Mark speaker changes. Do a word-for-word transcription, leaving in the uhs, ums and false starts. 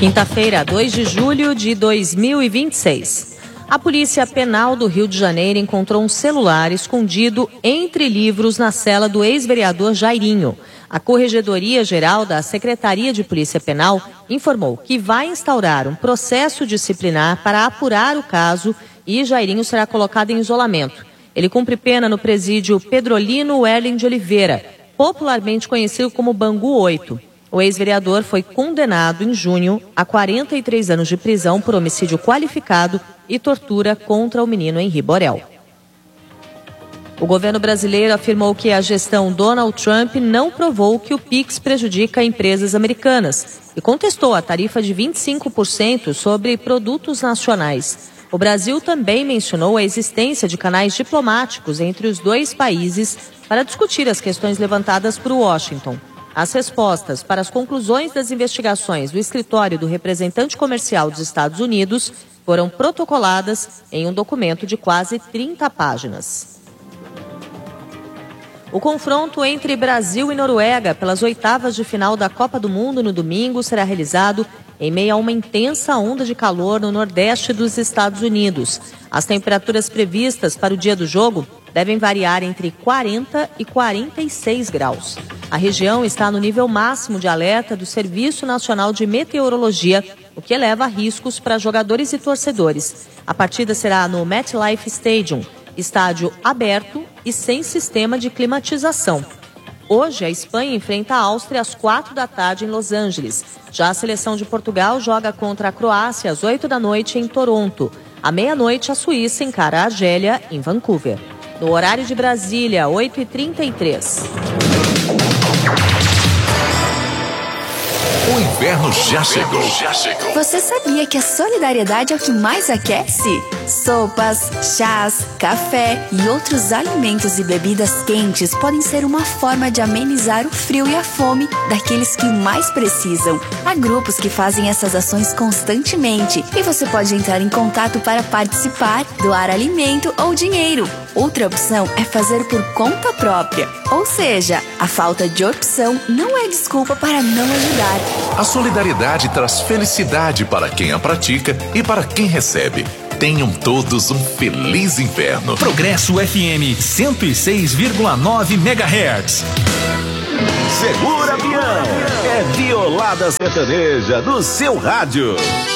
Speaker 1: Quinta-feira, dois de julho de dois mil e vinte e seis. A Polícia Penal do Rio de Janeiro encontrou um celular escondido entre livros na cela do ex-vereador Jairinho. A Corregedoria Geral da Secretaria de Polícia Penal informou que vai instaurar um processo disciplinar para apurar o caso e Jairinho será colocado em isolamento. Ele cumpre pena no presídio Pedrolino Werlin de Oliveira, popularmente conhecido como Bangu oito. O ex-vereador foi condenado em junho a quarenta e três anos de prisão por homicídio qualificado e tortura contra o menino Henri Borel. O governo brasileiro afirmou que a gestão Donald Trump não provou que o Pix prejudica empresas americanas e contestou a tarifa de vinte e cinco por cento sobre produtos nacionais. O Brasil também mencionou a existência de canais diplomáticos entre os dois países para discutir as questões levantadas por Washington. As respostas para as conclusões das investigações do escritório do representante comercial dos Estados Unidos foram protocoladas em um documento de quase trinta páginas. O confronto entre Brasil e Noruega pelas oitavas de final da Copa do Mundo no domingo será realizado em meio a uma intensa onda de calor no nordeste dos Estados Unidos. As temperaturas previstas para o dia do jogo devem variar entre quarenta e quarenta e seis graus. A região está no nível máximo de alerta do Serviço Nacional de Meteorologia, o que eleva riscos para jogadores e torcedores. A partida será no MetLife Stadium, estádio aberto e sem sistema de climatização. Hoje, a Espanha enfrenta a Áustria às quatro da tarde em Los Angeles. Já a seleção de Portugal joga contra a Croácia às oito da noite em Toronto. À meia-noite, a Suíça encara a Argélia em Vancouver. No horário de Brasília, oito e trinta e três.
Speaker 2: O inverno já chegou.
Speaker 3: Você sabia que a solidariedade é o que mais aquece? Sopas, chás, café e outros alimentos e bebidas quentes podem ser uma forma de amenizar o frio e a fome daqueles que mais precisam. Há grupos que fazem essas ações constantemente e você pode entrar em contato para participar, doar alimento ou dinheiro. Outra opção é fazer por conta própria. Ou seja, a falta de opção não é desculpa para não ajudar.
Speaker 2: A solidariedade traz felicidade para quem a pratica e para quem recebe. Tenham todos um feliz inverno.
Speaker 4: Progresso F M cento e seis vírgula nove megahertz.
Speaker 5: Segura, peão! É Violada Sertaneja do seu rádio.